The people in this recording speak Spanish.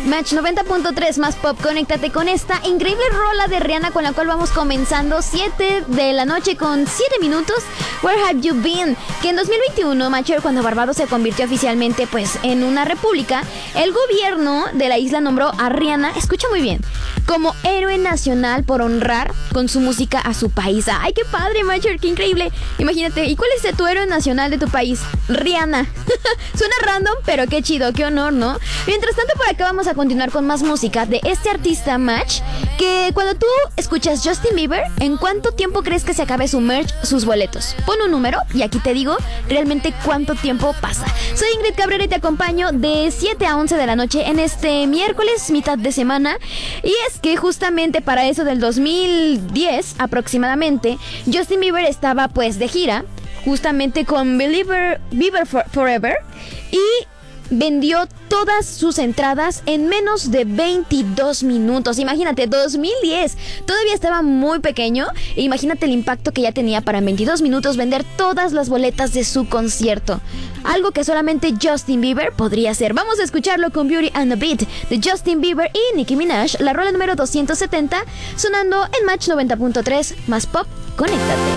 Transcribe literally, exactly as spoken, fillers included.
Match noventa punto tres más pop, conéctate con esta increíble rola de Rihanna con la cual vamos comenzando siete de la noche con siete minutos. Where Have You Been? Que en dos mil veintiuno, Matcher, cuando Barbados se convirtió oficialmente pues en una república, el gobierno de la isla nombró a Rihanna, escucha muy bien, como héroe nacional por honrar con su música a su país. ¡Ay, qué padre, Matcher! ¡Qué increíble! Imagínate, ¿y cuál es tu héroe nacional de tu país? Rihanna. Suena random, pero qué chido, qué honor, ¿no? Mientras tanto, por acá vamos a continuar con más música de este artista Match, que cuando tú escuchas Justin Bieber, ¿en cuánto tiempo crees que se acabe su merch, sus boletos? Pon un número y aquí te digo realmente cuánto tiempo pasa. Soy Ingrid Cabrera y te acompaño de siete a once de la noche en este miércoles, mitad de semana. Y es que justamente para eso del dos mil diez aproximadamente, Justin Bieber estaba pues de gira, justamente con Believer, Bieber for, Forever, y vendió todas sus entradas en menos de veintidós minutos. Imagínate, dos mil diez. Todavía estaba muy pequeño. E imagínate el impacto que ya tenía para en veintidós minutos vender todas las boletas de su concierto. Algo que solamente Justin Bieber podría hacer. Vamos a escucharlo con Beauty and the Beat de Justin Bieber y Nicki Minaj. La rola número doscientos setenta sonando en Match noventa punto tres más pop. Conéctate.